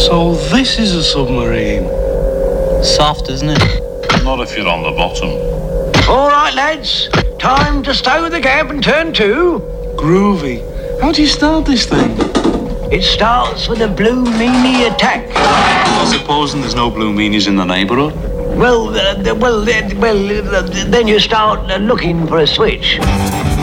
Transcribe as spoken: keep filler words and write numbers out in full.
So this is a submarine. Soft, isn't it? Not if you're on the bottom. All right, lads. Time to stow the gap and turn to. Groovy. How do you start this thing? It starts with a blue meanie attack. Supposing there's no blue meanies in the neighbourhood? Well, uh, well, uh, well, uh, then you start uh, looking for a switch.